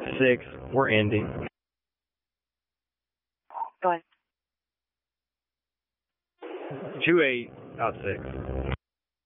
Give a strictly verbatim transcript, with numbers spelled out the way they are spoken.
six, we're ending. Go ahead. two eight out six.